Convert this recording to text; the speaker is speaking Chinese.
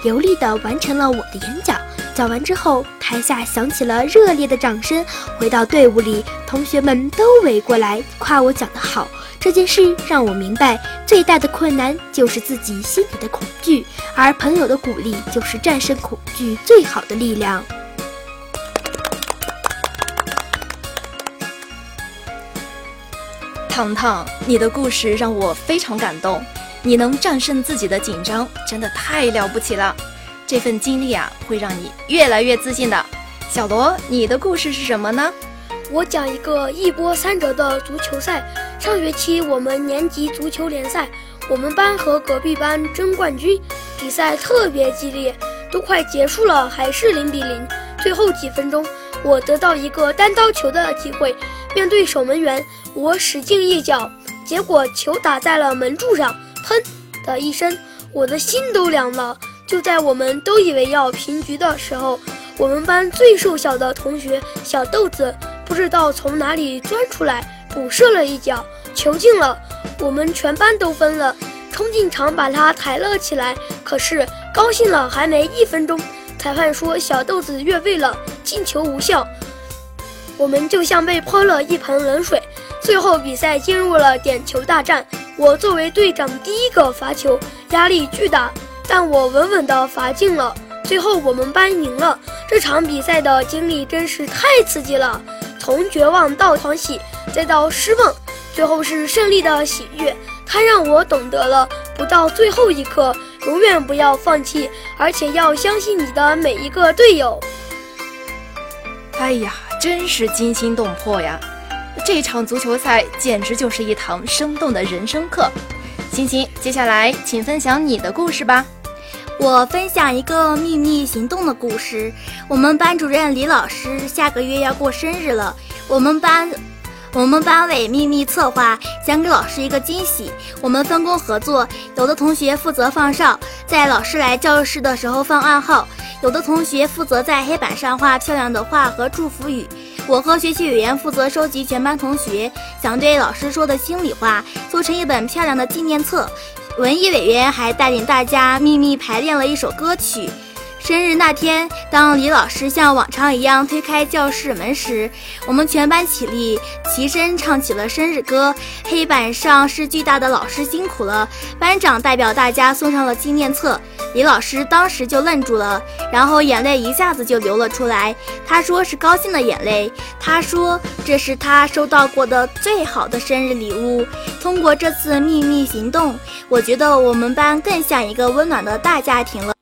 流利地完成了我的演讲。讲完之后，台下响起了热烈的掌声。回到队伍里，同学们都围过来夸我讲得好。这件事让我明白，最大的困难就是自己心里的恐惧，而朋友的鼓励就是战胜恐惧最好的力量。 糖糖，你的故事让我非常感动，你能战胜自己的紧张，真的太了不起了。这份经历啊，会让你越来越自信的。小罗，你的故事是什么呢？ 我讲一个一波三折的足球赛。上学期我们年级足球联赛，我们班和隔壁班争冠军，比赛特别激烈，都快结束了还是0-0。最后几分钟，我得到一个单刀球的机会，面对守门员，我使劲一脚，结果球打在了门柱上，砰的一声，我的心都凉了。就在我们都以为要平局的时候，我们班最瘦小的同学小豆子不知道从哪里钻出来，补射了一脚，球进了。我们全班都疯了，冲进场把他抬了起来。可是高兴了还没1分钟，裁判说小豆子越位了，进球无效。我们就像被泼了一盆冷水。最后比赛进入了点球大战，我作为队长第一个罚球，压力巨大，但我稳稳地罚进了。最后我们班赢了。这场比赛的经历真是太刺激了，从绝望到狂喜，再到失望，最后是胜利的喜悦。它让我懂得了，不到最后一刻，永远不要放弃，而且要相信你的每一个队友。 哎呀，真是惊心动魄呀！这场足球赛简直就是一堂生动的人生课。欣欣，接下来请分享你的故事吧。 我分享一个秘密行动的故事。我们班主任李老师下个月要过生日了，我们班委秘密策划，想给老师一个惊喜。我们分工合作，有的同学负责放哨，在老师来教室的时候放暗号；有的同学负责在黑板上画漂亮的画和祝福语。我和学习委员负责收集全班同学想对老师说的心里话，做成一本漂亮的纪念册。文艺委员还带领大家秘密排练了一首歌曲。生日那天，当李老师像往常一样推开教室门时，我们全班起立，齐声唱起了生日歌。黑板上是巨大的老师辛苦了，班长代表大家送上了纪念册。李老师当时就愣住了，然后眼泪一下子就流了出来。他说是高兴的眼泪，他说这是他收到过的最好的生日礼物。通过这次秘密行动，我觉得我们班更像一个温暖的大家庭了。